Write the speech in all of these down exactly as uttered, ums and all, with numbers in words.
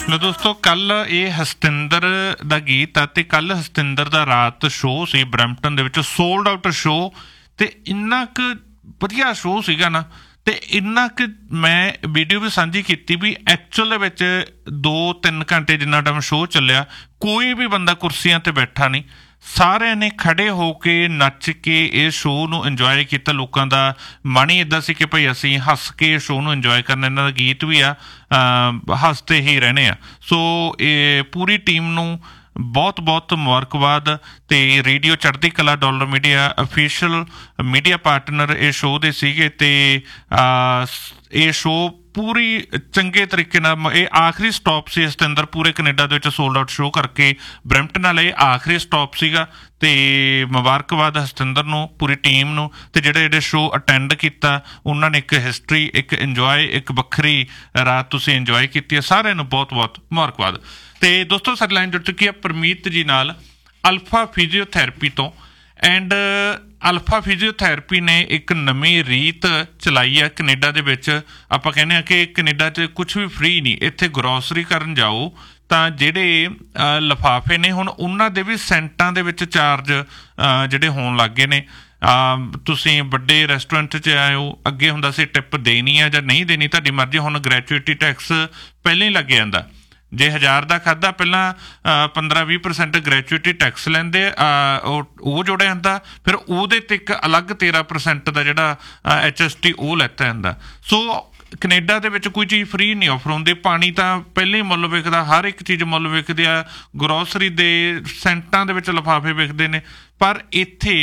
ਲੋ ਦੋਸਤੋ, ਕੱਲ ਇਹ ਹਸਤਿੰਦਰ ਦਾ ਗੀਤ ਆ ਤੇ ਕੱਲ ਹਸਤਿੰਦਰ ਦਾ ਰਾਤ ਸ਼ੋਅ ਸੀ ਬਰੈਂਪਟਨ ਦੇ ਵਿੱਚ, ਸੋਲਡ ਆਊਟ ਸ਼ੋਅ, ਤੇ ਇੰਨਾ ਕੁ ਵਧੀਆ ਸ਼ੋਅ ਸੀਗਾ ਨਾ, ਤੇ ਇੰਨਾ ਕੁ ਮੈਂ ਵੀਡੀਓ ਵੀ ਸਾਂਝੀ ਕੀਤੀ ਵੀ ਐਕਚੁਅਲ ਦੇ ਵਿੱਚ ਦੋ ਤਿੰਨ ਘੰਟੇ ਜਿੰਨਾ ਟਾਈਮ ਸ਼ੋਅ ਚੱਲਿਆ ਕੋਈ ਵੀ ਬੰਦਾ ਕੁਰਸੀਆਂ ਤੇ ਬੈਠਾ ਨਹੀਂ, ਸਾਰਿਆਂ ਨੇ ਖੜੇ ਹੋ ਕੇ ਨੱਚ ਕੇ ਇਹ ਸ਼ੋਅ ਨੂੰ ਇੰਜੋਏ ਕੀਤਾ। ਲੋਕਾਂ ਦਾ ਮਨ ਹੀ ਇੱਦਾਂ ਸੀ ਕਿ ਭਾਈ ਅਸੀਂ ਹੱਸ ਕੇ ਸ਼ੋਅ ਨੂੰ ਇੰਜੋਏ ਕਰਨਾ। ਇਹਨਾਂ ਦਾ ਗੀਤ ਵੀ ਆ, ਹੱਸਦੇ ਹੀ ਰਹਿਣੇ ਆ। ਸੋ ਇਹ ਪੂਰੀ ਟੀਮ ਨੂੰ ਬਹੁਤ ਬਹੁਤ ਮੁਬਾਰਕਬਾਦ। ਤੇ ਰੇਡੀਓ ਚੜ੍ਹਦੀ ਕਲਾ dollar media official media partner ਇਹ ਸ਼ੋਅ ਦੇ ਸੀਗੇ, ਤੇ ਇਹ ਸ਼ੋਅ ਪੂਰੀ ਚੰਗੇ ਤਰੀਕੇ ਨਾਲ, ਇਹ ਆਖਰੀ ਸਟਾਪ ਸੀ ਹਸਤਿੰਦਰ ਪੂਰੇ ਕੈਨੇਡਾ ਦੇ ਵਿੱਚ ਸੋਲਡ ਆਊਟ ਸ਼ੋਅ ਕਰਕੇ ਬਰੈਂਪਟਨ ਵਾਲਾ ਇਹ ਆਖਰੀ ਸਟਾਪ ਸੀਗਾ। ਤੇ ਮੁਬਾਰਕਬਾਦ ਹਸਤਿੰਦਰ ਨੂੰ, ਪੂਰੀ ਟੀਮ ਨੂੰ, ਤੇ ਜਿਹੜੇ ਜਿਹੜੇ ਸ਼ੋਅ ਅਟੈਂਡ ਕੀਤਾ ਉਹਨਾਂ ਨੇ ਇੱਕ ਹਿਸਟਰੀ, ਇੱਕ ਇੰਜੋਏ, ਇੱਕ ਵੱਖਰੀ ਰਾਤ ਤੁਸੀਂ ਇੰਜੋਏ ਕੀਤੀ ਹੈ। ਸਾਰਿਆਂ ਨੂੰ ਬਹੁਤ ਬਹੁਤ ਮੁਬਾਰਕਬਾਦ। ਤੇ ਦੋਸਤੋ, ਸਾਡੀ ਲਾਈਨ ਜੁੜ ਚੁੱਕੀ ਹੈ ਪਰਮੀਤ ਜੀ ਨਾਲ ਅਲਫਾ ਫਿਜ਼ੀਓਥੈਰੇਪੀ ਤੋਂ। ਐਂਡ ਅਲਫਾ ਫਿਜ਼ੀਓਥੈਰੇਪੀ ਨੇ ਇੱਕ ਨਵੀਂ ਰੀਤ ਚਲਾਈ ਆ ਕੈਨੇਡਾ ਦੇ ਵਿੱਚ। ਆਪਾਂ ਕਹਿੰਦੇ ਹਾਂ ਕਿ ਕੈਨੇਡਾ 'ਚ ਕੁਛ ਵੀ ਫ੍ਰੀ ਨਹੀਂ। ਇੱਥੇ ਗਰੋਸਰੀ ਕਰਨ ਜਾਓ ਤਾਂ ਜਿਹੜੇ ਲਿਫਾਫੇ ਨੇ ਹੁਣ ਉਹਨਾਂ ਦੇ ਵੀ ਸੈਂਟਾਂ ਦੇ ਵਿੱਚ ਚਾਰਜ ਜਿਹੜੇ ਹੋਣ ਲੱਗ ਗਏ ਨੇ। ਤੁਸੀਂ ਵੱਡੇ ਰੈਸਟੋਰੈਂਟ 'ਚ ਆਇਓ, ਅੱਗੇ ਹੁੰਦਾ ਸੀ ਟਿਪ ਦੇਣੀ ਆ ਜਾਂ ਨਹੀਂ ਦੇਣੀ ਤੁਹਾਡੀ ਮਰਜ਼ੀ, ਹੁਣ ਗ੍ਰੈਚੁਇਟੀ ਟੈਕਸ ਪਹਿਲਾਂ ਹੀ ਲੱਗ ਜਾਂਦਾ। ਜੇ ਹਜ਼ਾਰ ਦਾ ਖਾਧਾ ਪਹਿਲਾਂ ਪੰਦਰਾਂ ਵੀਹ ਪਰਸੈਂਟ ਗ੍ਰੈਚੁਇਟੀ ਟੈਕਸ ਲੈਂਦੇ, ਉਹ ਜੋੜਿਆ ਜਾਂਦਾ, ਫਿਰ ਉਹਦੇ 'ਤੇ ਇੱਕ ਅਲੱਗ ਤੇਰਾਂ ਪਰਸੈਂਟ ਦਾ ਜਿਹੜਾ ਐਚ ਐਸ ਟੀ ਉਹ ਲੈਤਾ ਜਾਂਦਾ। ਸੋ ਕੈਨੇਡਾ ਦੇ ਵਿੱਚ ਕੋਈ ਚੀਜ਼ ਫ੍ਰੀ ਨਹੀਂ ਆਫਰ ਹੁੰਦੀ। ਪਾਣੀ ਤਾਂ ਪਹਿਲਾਂ ਹੀ ਮੁੱਲ ਵਿਕਦਾ, ਹਰ ਇੱਕ ਚੀਜ਼ ਮੁੱਲ ਵਿਕਦੀ ਆ, ਗਰੋਸਰੀ ਦੇ ਸੈਂਟਾਂ ਦੇ ਵਿੱਚ ਲਿਫਾਫੇ ਵਿਕਦੇ ਨੇ। ਪਰ ਇੱਥੇ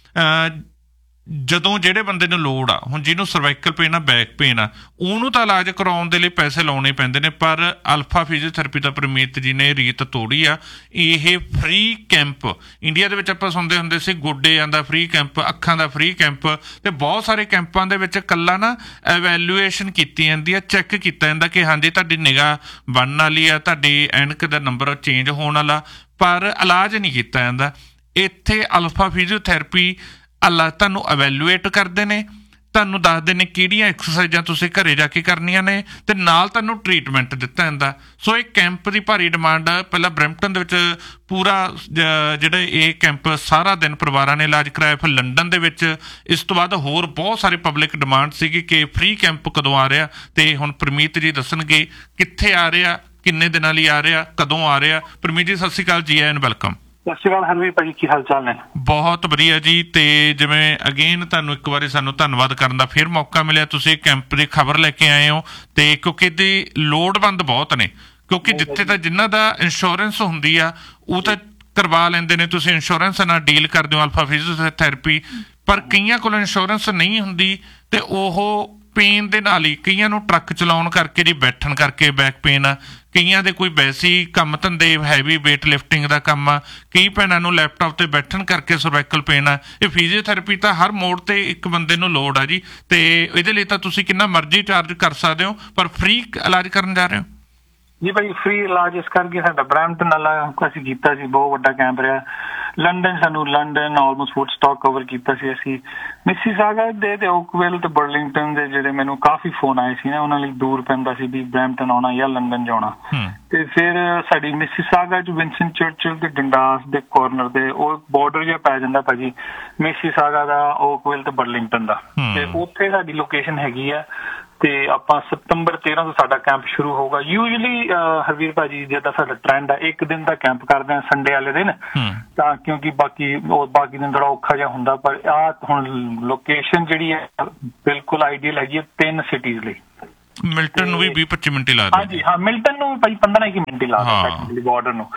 ਜਦੋਂ ਜਿਹੜੇ ਬੰਦੇ ਨੂੰ ਲੋੜ ਆ, ਹੁਣ ਜਿਹਨੂੰ ਸਰਵਾਈਕਲ ਪੇਨ ਆ, ਬੈਕ ਪੇਨ ਆ, ਉਹਨੂੰ ਤਾਂ ਇਲਾਜ ਕਰਵਾਉਣ ਦੇ ਲਈ ਪੈਸੇ ਲਾਉਣੇ ਪੈਂਦੇ ਨੇ। ਪਰ ਅਲਫਾ ਫਿਜ਼ੀਓਥੈਰੇਪੀ ਦਾ ਪਰਮੀਤ ਜੀ ਨੇ ਰੀਤ ਤੋੜੀ ਆ। ਇਹ ਫ੍ਰੀ ਕੈਂਪ ਇੰਡੀਆ ਦੇ ਵਿੱਚ ਆਪਾਂ ਸੁਣਦੇ ਹੁੰਦੇ ਸੀ, ਗੋਡਿਆਂ ਦਾ ਫ੍ਰੀ ਕੈਂਪ, ਅੱਖਾਂ ਦਾ ਫ੍ਰੀ ਕੈਂਪ, ਤੇ ਬਹੁਤ ਸਾਰੇ ਕੈਂਪਾਂ ਦੇ ਵਿੱਚ ਇਕੱਲਾ ਨਾ ਐਵੈਲੂਏਸ਼ਨ ਕੀਤੀ ਜਾਂਦੀ ਆ, ਚੈੱਕ ਕੀਤਾ ਜਾਂਦਾ ਕਿ ਹਾਂਜੀ ਤੁਹਾਡੀ ਨਿਗਾਹ ਬਣਨ ਵਾਲੀ ਆ, ਤੁਹਾਡੀ ਐਨਕ ਦਾ ਨੰਬਰ ਚੇਂਜ ਹੋਣ ਵਾਲਾ, ਪਰ ਇਲਾਜ ਨਹੀਂ ਕੀਤਾ ਜਾਂਦਾ। ਇੱਥੇ ਅਲਫਾ ਫਿਜ਼ੀਓਥੈਰੇਪੀ ਅੱਲਾ ਤੁਹਾਨੂੰ ਐਵੈਲੂਏਟ ਕਰਦੇ ਨੇ, ਤੁਹਾਨੂੰ ਦੱਸਦੇ ਨੇ ਕਿਹੜੀਆਂ ਐਕਸਰਸਾਈਜ਼ਾਂ ਤੁਸੀਂ ਘਰੇ ਜਾ ਕੇ ਕਰਨੀਆਂ ਨੇ, ਤੇ ਨਾਲ ਤੁਹਾਨੂੰ ਟਰੀਟਮੈਂਟ ਦਿੱਤਾ ਜਾਂਦਾ। ਸੋ ਇਹ ਕੈਂਪ ਦੀ ਭਾਰੀ ਡਿਮਾਂਡ ਆ। ਪਹਿਲਾਂ ਬਰੈਂਪਟਨ ਦੇ ਵਿੱਚ ਪੂਰਾ ਜਿਹੜਾ ਇਹ ਕੈਂਪ ਸਾਰਾ ਦਿਨ ਪਰਿਵਾਰਾਂ ਨੇ ਇਲਾਜ ਕਰਾਇਆ, ਫਿਰ ਲੰਡਨ ਦੇ ਵਿੱਚ। ਇਸ ਤੋਂ ਬਾਅਦ ਹੋਰ ਬਹੁਤ ਸਾਰੇ ਪਬਲਿਕ ਡਿਮਾਂਡ ਸੀਗੀ ਕਿ ਫ੍ਰੀ ਕੈਂਪ ਕਦੋਂ ਆ ਰਿਹਾ, ਤੇ ਹੁਣ ਪਰਮੀਤ ਜੀ ਦੱਸਣਗੇ ਕਿੱਥੇ ਆ ਰਿਹਾ, ਕਿੰਨੇ ਦਿਨਾਂ ਲਈ ਆ ਰਿਹਾ, ਕਦੋਂ ਆ ਰਿਹਾ। ਪਰਮੀਤ ਜੀ ਸਤਿ ਸ਼੍ਰੀ ਅਕਾਲ, ਜੀ ਐਨ ਵੈਲਕਮ। ਸਤਿ ਸ਼੍ਰੀ ਅਕਾਲ ਹਰਵੀਰ ਭਾਜੀ, ਕੀ ਹਾਲ ਚਾਲ ਨੇ? ਬਹੁਤ ਵਧੀਆ ਜੀ। ਤੇ ਜਿਵੇਂ ਅਗੇਨ ਤੁਹਾਨੂੰ ਇੱਕ ਵਾਰੀ ਸਾਨੂੰ ਧੰਨਵਾਦ ਕਰਨ ਦਾ ਫਿਰ ਮੌਕਾ ਮਿਲਿਆ, ਤੁਸੀਂ ਕੈਂਪ ਦੀ ਖਬਰ ਲੈ ਕੇ ਆਏ ਹੋ, ਤੇ ਕਿਉਂਕਿ ਇਹਦੀ ਲੋੜਵੰਦ ਬਹੁਤ ਨੇ, ਕਿਉਂਕਿ ਜਿੱਥੇ ਤਾਂ ਜਿਨ੍ਹਾਂ ਦਾ ਇੰਸ਼ੋਰੈਂਸ ਹੁੰਦੀ ਆ ਉਹ ਤਾਂ ਕਰਵਾ ਲੈਂਦੇ ਨੇ, ਤੁਸੀਂ ਇੰਸ਼ੋਰੈਂਸ ਨਾਲ ਡੀਲ ਕਰਦੇ ਹੋ ਅਲਫਾ ਫਿਜ਼ੀਓਥੈਰੇਪੀ, ਪਰ ਕਈਆਂ ਕੋਲ ਇੰਸ਼ੋਰੈਂਸ ਨਹੀਂ ਹੁੰਦੀ ਤੇ ਉਹ ਪੇਨ ਦੇ ਨਾਲ ਹੀ, ਕਈਆਂ ਨੂੰ ਟਰੱਕ ਚਲਾਉਣ ਕਰਕੇ ਜੀ, ਬੈਠਣ ਕਰਕੇ ਬੈਕ ਪੇਨ ਆ, ਕਈਆਂ ਦੇ ਕੋਈ ਵੈਸੇ ਹੀ ਕੰਮ ਧੰਦੇ ਹੈਵੀ ਵੇਟ ਲਿਫਟਿੰਗ ਦਾ ਕੰਮ ਆ, ਕਈ ਭੈਣਾਂ ਨੂੰ ਲੈਪਟਾਪ ਤੇ ਬੈਠਣ ਕਰਕੇ ਸਰਵਾਈਕਲ ਪੇਨ ਆ। ਇਹ ਫਿਜ਼ੀਓਥੈਰੇਪੀ ਤਾਂ ਹਰ ਮੋੜ ਤੇ ਇੱਕ ਬੰਦੇ ਨੂੰ ਲੋੜ ਆ ਜੀ, ਤੇ ਇਹਦੇ ਲਈ ਤਾਂ ਤੁਸੀਂ ਕਿੰਨਾ ਮਰਜ਼ੀ ਚਾਰਜ ਕਰ ਸਕਦੇ ਹੋ, ਪਰ ਫ੍ਰੀ ਇਲਾਜ ਕਰਨ ਜਾ ਰਹੇ ਹੋ ਜੀ ਭਾਈ। ਫ੍ਰੀ ਇਲਾਜ ਇਸ ਕਰਕੇ ਸਾਡਾ ਬਰੈਂਪਟਨ ਵਾਲਾ ਅਸੀਂ ਕੀਤਾ ਸੀ, ਬਹੁਤ ਵੱਡਾ ਕੈਂਪ ਰਿਹਾ। ਲੰਡਨ, ਸਾਨੂੰ ਲੰਡਨ ਆਲਮੋਸਟ ਫੁੱਟ ਸਟਾਕ ਕਵਰ ਕੀਤਾ ਸੀ ਅਸੀਂ। ਮਿਸੀਸਾਗਾ ਦੇ ਤੇ ਓਕਵਿਲ ਤੇ ਬਰਲਿੰਗਟਨ ਦੇ ਜਿਹੜੇ ਮੈਨੂੰ ਕਾਫੀ ਫੋਨ ਆਏ ਸੀ ਨਾ, ਉਹਨਾਂ ਲਈ ਦੂਰ ਪੈਂਦਾ ਸੀ ਵੀ ਬਰੈਂਪਟਨ ਆਉਣਾ ਜਾਂ ਲੰਡਨ ਜਾਣਾ। ਤੇ ਫਿਰ ਸਾਡੀ ਮਿਸੀਸਾਗਾ ਚ ਵਿੰਸਟਨ ਚਰਚਿਲ ਤੇ ਡੰਡਾਸ ਦੇ ਕੋਰਨਰ ਦੇ ਉਹ ਬਾਰਡਰ ਜਿਹਾ ਪੈ ਜਾਂਦਾ ਭਾਜੀ, ਮਿਸੀਸਾਗਾ ਦਾ, ਓਕਵਿਲ ਤੇ ਬਰਲਿੰਗਟਨ ਦਾ, ਤੇ ਉੱਥੇ ਸਾਡੀ ਲੋਕੇਸ਼ਨ ਹੈਗੀ ਆ। ਤੇ ਆਪਾਂ ਸਤੰਬਰ ਤੇਰਾਂ ਤੋਂ ਸਾਡਾ ਕੈਂਪ ਸ਼ੁਰੂ ਹੋਊਗਾ। ਯੂਜਲੀ ਹਰਵੀਰ ਭਾਜੀ ਜਿੱਦਾਂ ਸਾਡਾ ਟ੍ਰੈਂਡ ਆ, ਇੱਕ ਦਿਨ ਦਾ ਕੈਂਪ ਕਰਦੇ ਆ ਸੰਡੇ ਵਾਲੇ ਦਿਨ, ਤਾਂ ਕਿਉਂਕਿ ਬਾਕੀ ਉਹ ਬਾਕੀ ਦਿਨ ਥੋੜਾ ਔਖਾ ਜਿਹਾ ਹੁੰਦਾ। ਪਰ ਆਹ ਹੁਣ ਲੋਕੇਸ਼ਨ ਜਿਹੜੀ ਹੈ ਬਿਲਕੁਲ ਆਈਡੀਅਲ ਹੈਗੀ ਹੈ ਤਿੰਨ ਸਿਟੀਜ਼ ਲਈ। ਮਿਲਟਨ ਨੂੰ ਵੀ ਵੀਹ ਪੱਚੀ ਮਿੰਟ ਹੀ ਲਾ ਦੇ। ਹਾਂਜੀ ਹਾਂ, ਮਿਲਟਨ ਨੂੰ ਭਾਈ ਪੰਦਰਾਂ ਇੱਕ ਮਿੰਟ ਹੀ ਲਾ ਦੇ ਬਾਰਡਰ ਨੂੰ,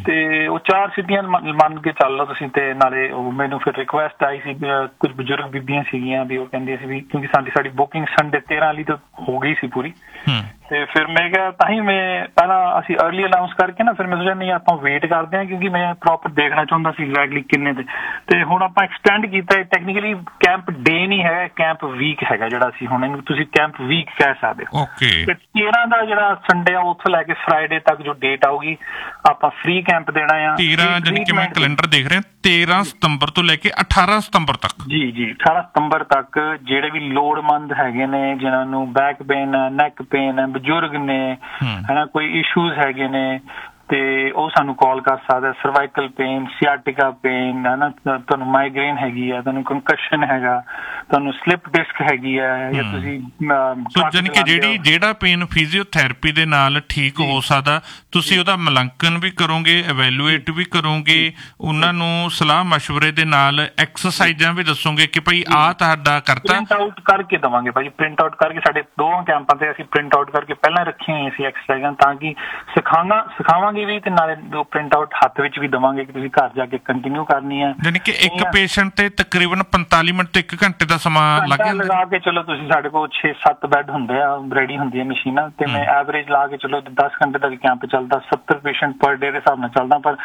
ਤੇ ਉਹ ਚਾਰ ਸਿਟੀਆਂ ਮੰਨ ਕੇ ਚੱਲ ਲਓ ਤੁਸੀਂ। ਤੇ ਨਾਲੇ ਉਹ ਮੈਨੂੰ ਫਿਰ ਰਿਕੁਐਸਟ ਆਈ ਸੀ, ਕੁਝ ਬਜ਼ੁਰਗ ਬੀਬੀਆਂ ਸੀਗੀਆਂ ਵੀ, ਉਹ ਕਹਿੰਦੀਆਂ ਸੀ ਵੀ ਕਿਉਂਕਿ ਸਾਡੀ ਸਾਡੀ ਬੁਕਿੰਗ ਸੰਡੇ ਤੇਰਾਂ ਵਾਲੀ ਤਾਂ ਹੋ ਗਈ ਸੀ ਪੂਰੀ, ਤੇ ਫਿਰ ਮੈਂ ਕਿਹਾ ਤਾਂ ਹੀ ਮੈਂ ਪਹਿਲਾਂ ਅਸੀਂ ਅਰਲੀ ਅਨਾਊਂਸ ਕਰਕੇ ਨਾ, ਫਿਰ ਮੈਂ ਸੋਚਿਆ ਨਹੀਂ ਆਪਾਂ ਵੇਟ ਕਰਦੇ ਹਾਂ, ਕਿਉਂਕਿ ਮੈਂ ਪ੍ਰੋਪਰ ਦੇਖਣਾ ਚਾਹੁੰਦਾ ਸੀ ਐਗਜ਼ੈਕਟਲੀ ਕਿੰਨੇ ਦੇ। ਤੇ ਹੁਣ ਆਪਾਂ ਐਕਸਟੈਂਡ ਕੀਤਾ, ਟੈਕਨੀਕਲੀ ਕੈਂਪ ਡੇ ਨਹੀਂ ਹੈ, ਕੈਂਪ ਵੀਕ ਹੈਗਾ ਜਿਹੜਾ ਅਸੀਂ ਹੁਣ ਇਹਨੂੰ ਤੁਸੀਂ ਕੈਂਪ ਵੀਕ ਕਹਿ ਸਕਦੇ ਹੋ। ਤੇ ਤੇਰਾਂ ਦਾ ਜਿਹੜਾ ਸੰਡੇ ਆ ਉੱਥੋਂ ਲੈ ਕੇ ਫਰਾਈਡੇ ਤੱਕ ਜੋ ਡੇਟ ਆਊਗੀ, ਆਪਾਂ ਫ੍ਰੀ ਕੈਂਪ ਦੇਣਾ ਆ। ਤੇਰਾਂ ਜਾਨੀ ਕਿ ਮੈਂ ਕੈਲੰਡਰ ਦੇਖ ਰਿਹਾ, ਤੇਰਾਂ ਸਤੰਬਰ ਤੋਂ ਲੈ ਕੇ ਅਠਾਰਾਂ ਸਤੰਬਰ ਤੱਕ। ਜੀ ਜੀ ਅਠਾਰਾਂ ਸਤੰਬਰ ਤੱਕ ਜਿਹੜੇ ਵੀ ਲੋੜਵੰਦ ਹੈਗੇ ਨੇ, ਜਿਨ੍ਹਾਂ ਨੂੰ ਬੈਕ ਪੇਨ, ਨੈਕ ਪੇਨ, ਬਜ਼ੁਰਗ ਨੇ, ਹਨਾ, ਕੋਈ ਇਸ਼ੂਜ਼ ਹੈਗੇ ਨੇ ਤੇ ਉਹ ਸਾਨੂੰ ਕਾਲ ਕਰ ਸਕਦਾ। ਸਰਵਾਈਕਲ ਪੇਨ, ਸਿਆਟਿਕਾ ਪੇਨ ਹੈ ਨਾ, ਤੁਹਾਨੂੰ ਮਾਈਗ੍ਰੇਨ ਹੈਗੀ ਹੈ, ਤੁਹਾਨੂੰ ਕੰਕਸ਼ਨ ਹੈਗਾ, ਤੁਹਾਨੂੰ ਸਲਿਪ ਡਿਸਕ ਹੈਗੀ ਹੈ, ਜਾਂ ਤੁਸੀਂ ਸੋ ਜਾਣੀ ਕਿ ਜਿਹੜੀ ਜਿਹੜਾ ਪੇਨ ਫਿਜ਼ੀਓਥੈਰੇਪੀ ਦੇ ਨਾਲ ਠੀਕ ਹੋ ਸਕਦਾ, ਤੁਸੀਂ ਉਹਦਾ ਮੁਲਾਂਕਣ ਵੀ ਕਰੋਗੇ, ਇਵੈਲੂਏਟ ਵੀ ਕਰੋਗੇ, ਉਹਨਾਂ ਨੂੰ ਸਲਾਹ ਮਸ਼ਵਰੇ ਦੇ ਨਾਲ ਐਕਸਰਸਾਈਜ਼ਾਂ ਵੀ ਦੱਸੋਗੇ ਕਿ ਭਾਈ ਆਹ ਤੁਹਾਡਾ ਕਰਤਾ। ਪ੍ਰਿੰਟ ਆਊਟ ਕਰਕੇ ਦੇਵਾਂਗੇ ਭਾਜੀ, ਪ੍ਰਿੰਟ ਆਊਟ ਕਰਕੇ ਸਾਡੇ ਦੋਵਾਂ ਕੈਂਪਾਂ ਤੇ ਅਸੀਂ ਪ੍ਰਿੰਟ ਆਊਟ ਕਰਕੇ ਪਹਿਲਾਂ ਰੱਖੀਆਂ ਹੋਈਆਂ ਸੀ ਐਕਸਰਸਾਈਜ਼ਾਂ, ਤਾਂ ਕਿ ਸਿਖਾਣਾ ਸਿਖਾਵਾਂਗੇ ਵੀ ਤੇ ਨਾਲੇ ਦੋ ਪ੍ਰਿੰਟ ਆਊਟ ਹੱਥ ਵਿੱਚ ਵੀ ਦਵਾਂਗੇ ਕਿ ਤੁਸੀਂ ਘਰ ਜਾ ਕੇ ਕੰਟੀਨਿਊ ਕਰਨੀ ਹੈ। ਯਾਨੀ ਕਿ ਇੱਕ ਪੇਸ਼ੈਂਟ ਤੇ ਤਕਰੀਬਨ ਪੰਤਾਲੀ ਮਿੰਟ ਤੋਂ ਇੱਕ ਘੰਟੇ ਦਾ ਸਮਾਂ ਲੱਗ ਜਾਂਦਾ ਲਗਾ ਕੇ ਚਲੋ ਤੁਸੀਂ, ਸਾਡੇ ਕੋਲ ਛੇ ਸੱਤ ਬੈੱਡ ਹੁੰਦੇ ਆ, ਰੈਡੀ ਹੁੰਦੀਆਂ ਮਸ਼ੀਨਾਂ, ਤੇ ਮੈਂ ਐਵਰੇਜ ਲਾ ਕੇ ਚਲੋ ਦਸ ਘੰਟੇ ਦਾ ਵੀ ਕੈਂਪ ਚੱਲਦਾ, ਸੱਤਰ ਪੇਸ਼ੈਂਟ ਪਰ ਡੇ ਦੇ ਹਿਸਾਬ ਨਾਲ ਚੱਲਦਾ। ਪਰ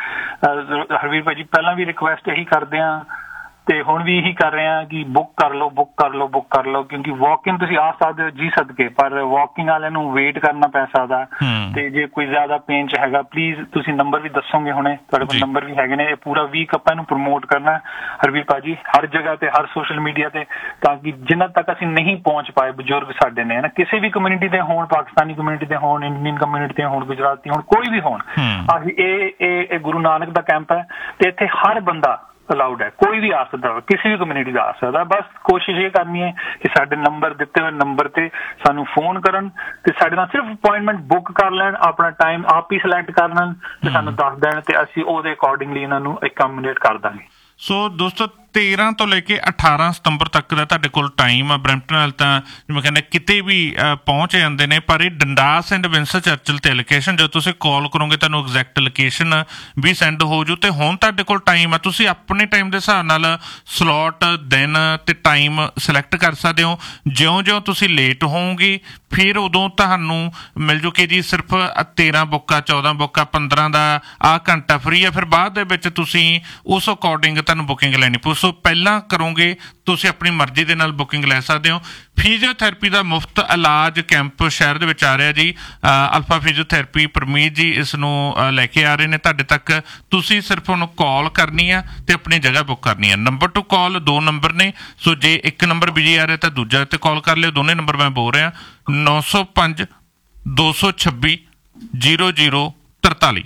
ਹਰਵੀਰ ਭਾਜੀ ਪਹਿਲਾਂ ਵੀ ਰਿਕੁਐਸਟ ਇਹੀ ਕਰਦੇ ਆ ਤੇ ਹੁਣ ਵੀ ਇਹੀ ਕਰ ਰਹੇ ਆ ਕਿ ਬੁੱਕ ਕਰ ਲਓ, ਬੁੱਕ ਕਰ ਲਓ, ਬੁੱਕ ਕਰ ਲਓ, ਕਿਉਂਕਿ ਵਾਕਿੰਗ ਤੁਸੀਂ ਆ ਸਕਦੇ ਹੋ ਜੀ ਸਦਕੇ, ਪਰ ਵਾਕਿੰਗ ਵਾਲਿਆਂ ਨੂੰ ਵੇਟ ਕਰਨਾ ਪੈ ਸਕਦਾ। ਤੇ ਜੇ ਕੋਈ ਜ਼ਿਆਦਾ ਪੇਨ ਚ ਹੈਗਾ, ਪਲੀਜ਼ ਤੁਸੀਂ ਨੰਬਰ ਵੀ ਦੱਸੋਗੇ ਹੁਣੇ, ਤੁਹਾਡੇ ਕੋਲ ਨੰਬਰ ਵੀ ਹੈਗੇ ਨੇ। ਇਹ ਪੂਰਾ ਵੀਕ ਆਪਾਂ ਇਹਨੂੰ ਪ੍ਰਮੋਟ ਕਰਨਾ ਹਰਵੀਰ ਭਾਜੀ, ਹਰ ਜਗ੍ਹਾ ਤੇ, ਹਰ ਸੋਸ਼ਲ ਮੀਡੀਆ ਤੇ, ਤਾਂ ਕਿ ਜਿੰਨਾ ਤੱਕ ਅਸੀਂ ਨਹੀਂ ਪਹੁੰਚ ਪਾਏ ਬਜ਼ੁਰਗ ਸਾਡੇ ਨੇ, ਹੈ ਨਾ, ਕਿਸੇ ਵੀ ਕਮਿਊਨਿਟੀ ਦੇ ਹੋਣ, ਪਾਕਿਸਤਾਨੀ ਕਮਿਊਨਿਟੀ ਦੇ ਹੋਣ, ਇੰਡੀਅਨ ਕਮਿਊਨਿਟੀ ਦੇ ਹੋਣ, ਗੁਜਰਾਤੀ ਹੋਣ, ਕੋਈ ਵੀ ਹੋਣ, ਅਸੀਂ ਇਹ ਇਹ ਗੁਰੂ ਨਾਨਕ ਦਾ ਕੈਂਪ ਹੈ ਤੇ ਇੱਥੇ ਹਰ ਬੰਦਾ ਅਲਾਉਡ ਹੈ, ਕੋਈ ਵੀ ਆ ਸਕਦਾ, ਕਿਸੇ ਵੀ ਕਮਿਊਨਿਟੀ ਦਾ ਆ ਸਕਦਾ। ਬਸ ਕੋਸ਼ਿਸ਼ ਇਹ ਕਰਨੀ ਹੈ ਕਿ ਸਾਡੇ ਨੰਬਰ ਦਿੱਤੇ ਹੋਏ ਨੰਬਰ ਤੇ ਸਾਨੂੰ ਫੋਨ ਕਰਨ ਤੇ ਸਾਡੇ ਨਾਲ ਸਿਰਫ ਅਪੁਆਇੰਟਮੈਂਟ ਬੁੱਕ ਕਰ ਲੈਣ, ਆਪਣਾ ਟਾਈਮ ਆਪ ਹੀ ਸਿਲੈਕਟ ਕਰ ਲੈਣ ਤੇ ਸਾਨੂੰ ਦੱਸ ਦੇਣ ਤੇ ਅਸੀਂ ਉਹਦੇ ਅਕੋਰਡਿੰਗਲੀ ਇਹਨਾਂ ਨੂੰ ਅਕਮੋਡੇਟ ਕਰ ਦਾਂਗੇ। ਸੋ ਦੋਸਤੋ ਤੇਰਾਂ ਤੋਂ ਲੈ ਕੇ ਅਠਾਰਾਂ ਸਤੰਬਰ ਤੱਕ ਦਾ ਤੁਹਾਡੇ ਕੋਲ ਟਾਈਮ ਆ। ਬਰੈਂਪਟਨ ਨਾਲ ਤਾਂ ਜਿਵੇਂ ਕਹਿੰਦੇ ਕਿਤੇ ਵੀ ਪਹੁੰਚ ਜਾਂਦੇ ਨੇ, ਪਰ ਇਹ ਡੰਡਾਸ ਐਂਡ ਵਿੰਸਟਨ ਚਰਚਿਲ ਤੇ ਲੋਕੇਸ਼ਨ, ਜਦੋਂ ਤੁਸੀਂ ਕਾਲ ਕਰੋਗੇ ਤੁਹਾਨੂੰ ਐਗਜ਼ੈਕਟ ਲੋਕੇਸ਼ਨ ਵੀ ਸੈਂਡ ਹੋ ਜੂ। ਤੇ ਹੁਣ ਤੁਹਾਡੇ ਕੋਲ ਟਾਈਮ ਆ, ਤੁਸੀਂ ਆਪਣੇ ਟਾਈਮ ਦੇ ਹਿਸਾਬ ਨਾਲ ਸਲੋਟ, ਦਿਨ ਤੇ ਟਾਈਮ ਸਿਲੈਕਟ ਕਰ ਸਕਦੇ ਹੋ। ਜਿਉਂ-ਜਿਉਂ ਤੁਸੀਂ ਲੇਟ ਹੋਵੋਗੇ ਫਿਰ ਉਦੋਂ ਤੁਹਾਨੂੰ ਮਿਲ ਜੂ ਕਿ ਜੀ ਸਿਰਫ ਤੇਰਾਂ ਬੁੱਕਾ, ਚੌਦਾਂ ਬੁੱਕਾ, ਪੰਦਰਾਂ ਦਾ ਆਹ ਘੰਟਾ ਫਰੀ ਆ। ਫਿਰ ਬਾਅਦ ਦੇ ਵਿੱਚ ਤੁਸੀਂ ਉਸ ਅਕੋਰਡਿੰਗ ਤੁਹਾਨੂੰ ਬੁਕਿੰਗ ਲੈਣੀ ਪਊ। ਸੋ ਪਹਿਲਾਂ ਕਰੋਗੇ ਤੁਸੀਂ ਆਪਣੀ ਮਰਜ਼ੀ ਦੇ ਨਾਲ ਬੁਕਿੰਗ ਲੈ ਸਕਦੇ ਹੋ। ਫਿਜ਼ੀਓਥੈਰੇਪੀ ਦਾ ਮੁਫਤ ਇਲਾਜ ਕੈਂਪ ਸ਼ਹਿਰ ਦੇ ਵਿੱਚ ਆ ਰਿਹਾ ਜੀ। ਅਲਫਾ ਫਿਜ਼ੀਓਥੈਰੇਪੀ ਪਰਮੀਤ ਜੀ ਇਸ ਨੂੰ ਲੈ ਕੇ ਆ ਰਹੇ ਨੇ ਤੁਹਾਡੇ ਤੱਕ। ਤੁਸੀਂ ਸਿਰਫ ਉਹਨੂੰ ਕਾਲ ਕਰਨੀ ਆ ਤੇ ਆਪਣੀ ਜਗ੍ਹਾ ਬੁੱਕ ਕਰਨੀ ਆ। ਨੰਬਰ ਟੂ ਕਾਲ ਦੋ ਨੰਬਰ ਨੇ, ਸੋ ਜੇ ਇੱਕ ਨੰਬਰ ਬਿਜੀ ਆ ਰਿਹਾ ਤਾਂ ਦੂਜਾ ਤੇ ਕਾਲ ਕਰ ਲਿਓ। ਦੋਨੇ ਨੰਬਰ ਮੈਂ ਬੋਲ ਰਿਹਾ, ਨੌ ਸੌ ਪੰਜ ਦੋ ਸੌ ਛੱਬੀ ਜੀਰੋ ਜੀਰੋ ਤਰਤਾਲੀ,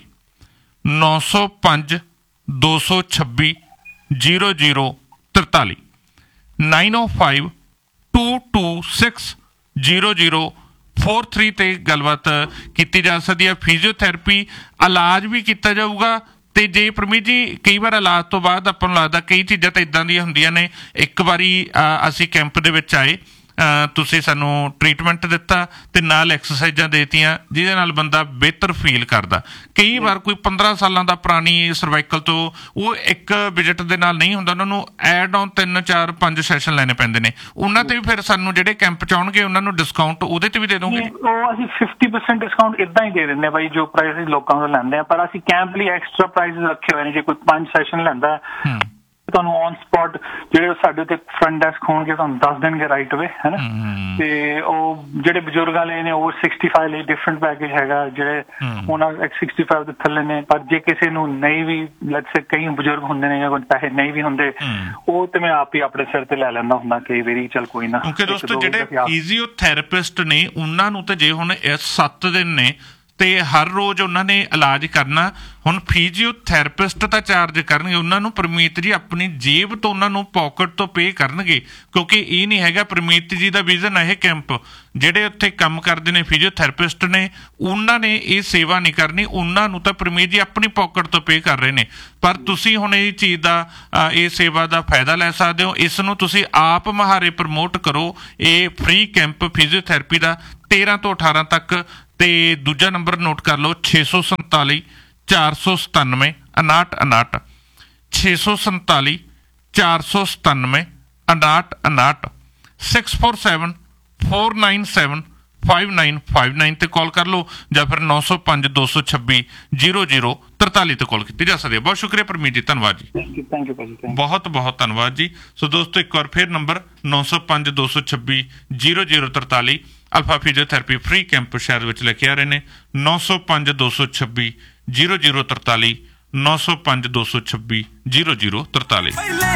ਨੌ ਸੌ ਪੰਜ ਦੋ ਸੌ ਛੱਬੀ ਜੀਰੋ ਜੀਰੋ ਤਰਤਾਲੀ, nine O five to two six zero zero four three ਤੇ ਗੱਲਬਾਤ ਕੀਤੀ ਜਾ ਸਕਦੀ ਹੈ। ਫਿਜ਼ੀਓਥੈਰੇਪੀ ਇਲਾਜ ਵੀ ਕੀਤਾ ਜਾਊਗਾ। ਤੇ ਜੇ ਪਰਮੀਤ ਜੀ ਕਈ ਵਾਰ ਇਲਾਜ ਤੋਂ ਬਾਅਦ ਆਪਾਂ ਨੂੰ ਲੱਗਦਾ ਕਈ ਚੀਜ਼ਾਂ ਤਾਂ ਇੱਦਾਂ ਦੀਆਂ ਹੁੰਦੀਆਂ ਨੇ, ਇੱਕ ਵਾਰੀ ਅਸੀਂ ਕੈਂਪ ਦੇ ਵਿੱਚ ਆਏ, ਤੁਸੀਂ ਸਾਨੂੰ ਟ੍ਰੀਟਮੈਂਟ ਦਿੱਤਾ ਤੇ ਨਾਲ ਐਕਸਰਸਾਈਜ਼ਾਂ ਦੇਤੀਆਂ ਜਿਹਦੇ ਨਾਲ ਬੰਦਾ ਬਿਹਤਰ ਫੀਲ ਕਰਦਾ। ਕਈ ਵਾਰ ਕੋਈ ਪੰਦਰਾਂ ਸਾਲਾਂ ਦਾ ਪੁਰਾਣੀ ਸਰਵਾਈਕਲ ਤੋਂ ਉਹ ਇੱਕ ਵਿਜ਼ਿਟ ਦੇ ਨਾਲ ਨਹੀਂ ਹੁੰਦਾ, ਉਹਨਾਂ ਨੂੰ ਐਡ ਔਨ ਤਿੰਨ ਚਾਰ ਪੰਜ ਸੈਸ਼ਨ ਲੈਣੇ ਪੈਂਦੇ ਨੇ। ਉਹਨਾਂ ਤੇ ਵੀ ਫਿਰ ਸਾਨੂੰ ਜਿਹੜੇ ਕੈਂਪ ਚ ਆਉਣਗੇ ਉਹਨਾਂ ਨੂੰ ਡਿਸਕਾਊਂਟ ਉਹਦੇ ਤੇ ਵੀ ਦੇ ਦੋਗੇ? ਉਹ ਅਸੀਂ ਫਿਫਟੀ ਪਰਸੈਂਟ ਡਿਸਕਾਊਂਟ ਇਦਾਂ ਹੀ ਦੇ ਦਿੰਦੇ ਆ ਬਾਈ, ਜੋ ਪ੍ਰਾਈਸ ਲੋਕਾਂ ਤੋਂ ਲੈਂਦੇ ਆ, ਪਰ ਅਸੀਂ ਕੈਂਪ ਲਈ ਐਕਸਟਰਾ ਪ੍ਰਾਈਸ ਰੱਖੇ ਹੋਏ ਨੇ। ਜੇ ਕੋਈ ਪੰਜ ਸੈਸ਼ਨ ਲੈਂਦਾ ਤੁਹਾਨੂੰ ਔਨ ਸਪੌਟ ਜਿਹੜੇ ਸਾਡੇ ਉੱਤੇ ਫਰੰਟ ਡੈਸਕ ਹੋਣਗੇ ਤੁਹਾਨੂੰ ਦੱਸ ਦੇਣਗੇ ਰਾਈਟ ਅਵੇ, ਹੈ ਨਾ। ਤੇ ਉਹ ਜਿਹੜੇ ਬਜ਼ੁਰਗ ਵਾਲੇ ਨੇ ਓਵਰ ਸਿਕਸਟੀ ਫਾਈਵ ਲਈ ਡਿਫਰੈਂਟ ਪੈਕੇਜ ਹੈਗਾ, ਜਿਹੜੇ ਉਹਨਾਂ ਸਿਕਸਟੀ ਫਾਈਵ ਦੇ ਥੱਲੇ ਨੇ। ਪਰ ਜੇ ਕਿਸੇ ਨੂੰ ਨਹੀਂ ਵੀ, ਲੈਟਸ ਸੇ ਕਈ ਬਜ਼ੁਰਗ ਹੁੰਦੇ ਨੇ ਜਾਂ ਕੋਈ ਪੈਸੇ ਨਹੀਂ ਵੀ ਹੁੰਦੇ, ਉਹ ਤੇ ਮੈਂ ਆਪ ਹੀ ਆਪਣੇ ਸਿਰ ਤੇ ਲੈ ਲੈਂਦਾ ਹੁੰਦਾ ਕਈ ਵਾਰੀ, ਚੱਲ ਕੋਈ ਨਾ। ਕਿਉਂਕਿ ਦੋਸਤੋ ਜਿਹੜੇ ਫਿਜ਼ੀਓਥੈਰੇਪਿਸਟ ਨੇ ਉਹਨਾਂ ਨੂੰ ਤੇ ਜੇ ਹੁਣ ਸੱਤ ਦਿਨ ਨੇ ਤੇ ਹਰ ਰੋਜ਼ ਉਹਨਾਂ ਨੇ ਇਲਾਜ ਕਰਨਾ, ਹੁਣ ਫਿਜ਼ੀਓਥੈਰੇਪਿਸਟ ਤਾਂ ਚਾਰਜ ਕਰਨਗੇ, ਉਹਨਾਂ ਨੂੰ ਪਰਮੀਤ ਜੀ ਆਪਣੀ ਜੇਬ ਤੋਂ ਉਹਨਾਂ ਨੂੰ ਪਾਕਟ ਤੋਂ ਪੇ ਕਰਨਗੇ। ਕਿਉਂਕਿ ਇਹ ਨਹੀਂ ਹੈਗਾ, ਪਰਮੀਤ ਜੀ ਦਾ ਵਿਜ਼ਨ ਹੈ ਇਹ ਕੈਂਪ, ਜਿਹੜੇ ਉੱਥੇ ਕੰਮ ਕਰਦੇ ਨੇ ਫਿਜ਼ੀਓਥੈਰੇਪਿਸਟ ਨੇ ਉਹਨਾਂ ਨੇ ਇਹ ਸੇਵਾ ਨਹੀਂ ਕਰਨੀ, ਉਹਨਾਂ ਨੂੰ ਤਾਂ ਪਰਮੀਤ ਜੀ ਆਪਣੀ ਪਾਕਟ ਤੋਂ ਪੇ ਕਰ ਰਹੇ ਨੇ। ਪਰ ਤੁਸੀਂ ਹੁਣ ਇਹ ਚੀਜ਼ ਦਾ, ਇਹ ਸੇਵਾ ਦਾ ਫਾਇਦਾ ਲੈ ਸਕਦੇ ਹੋ। ਇਸ ਨੂੰ ਤੁਸੀਂ ਆਪ ਮਹਾਰੇ ਪ੍ਰਮੋਟ ਕਰੋ। ਇਹ ਫ੍ਰੀ ਕੈਂਪ ਫਿਜ਼ੀਓਥੈਰੇਪੀ ਦਾ ਤੇਰਾਂ ਤੋਂ ਅਠਾਰਾਂ ਤੱਕ। ਤੇ ਦੂਜਾ ਨੰਬਰ ਨੋਟ ਕਰ ਲਓ, ਛੇ ਸੌ ਸੰਤਾਲੀ ਚਾਰ ਸੌ ਸਤਾਨਵੇਂ ਉਨਾਹਠ ਉਨਾਹਠ, ਛੇ ਸੌ ਸੰਤਾਲੀ ਚਾਰ ਸੌ ਸਤਾਨਵੇਂ ਉਨਾਹਠ ਉਨਾਹਠ, six four seven four nine seven five nine five nine ਤੇ ਕਾਲ ਕਰ ਲਓ, ਜਾਂ ਫਿਰ ਨੌ ਸੌ ਪੰਜ ਦੋ ਸੌ ਛੱਬੀ ਜੀਰੋ ਜੀਰੋ ਤਰਤਾਲੀ ਤੇ ਕਾਲ ਕੀਤੀ ਜਾ ਸਕਦੀ ਹੈ। ਬਹੁਤ ਸ਼ੁਕਰੀਆ ਪਰਮੀਤ ਜੀ, ਧੰਨਵਾਦ ਜੀ, ਬਹੁਤ ਬਹੁਤ ਧੰਨਵਾਦ ਜੀ। ਸੋ ਦੋਸਤੋ ਇੱਕ ਵਾਰ ਫਿਰ ਨੰਬਰ ਨੌ ਸੌ ਪੰਜ ਦੋ ਸੌ ਛੱਬੀ ਜੀਰੋ ਜੀਰੋ ਤਰਤਾਲੀ ਅਲਫਾ ਫਿਜ਼ੀਓਥੈਰੇਪੀ ਫ੍ਰੀ ਕੈਂਪ ਸ਼ਹਿਰ ਵਿੱਚ ਲੈ ਕੇ ਆ ਰਹੇ ਨੇ। ਨੌ ਸੌ ਪੰਜ ਦੋ ਸੌ ਛੱਬੀ ਜੀਰੋ ਜੀਰੋ ਤਰਤਾਲੀ, ਨੌ ਸੌ ਪੰਜ ਦੋ ਸੌ ਛੱਬੀ ਜੀਰੋ ਜੀਰੋ ਤਰਤਾਲੀ।